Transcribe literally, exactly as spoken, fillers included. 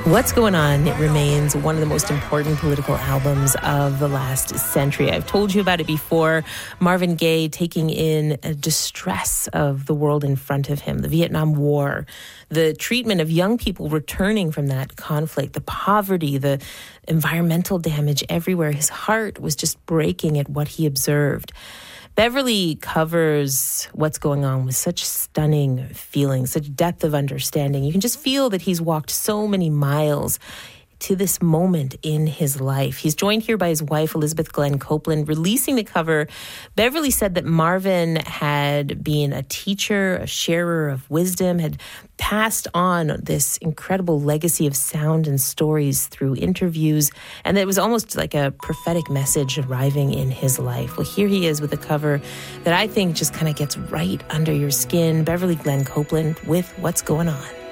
What's Going On? It remains one of the most important political albums of the last century. I've told you about it before. Marvin Gaye taking in a distress of the world in front of him, the Vietnam War, the treatment of young people returning from that conflict, the poverty, the environmental damage everywhere. His heart was just breaking at what he observed. Beverly covers what's going on with such stunning feelings, such depth of understanding. You can just feel that he's walked so many miles to this moment in his life. He's joined here by his wife, Elizabeth Glenn Copeland. Releasing the cover, Beverly said that Marvin had been a teacher, a sharer of wisdom, had passed on this incredible legacy of sound and stories through interviews, and that it was almost like a prophetic message arriving in his life. Well, here he is with a cover that I think just kind of gets right under your skin. Beverly Glenn Copeland with What's Going On.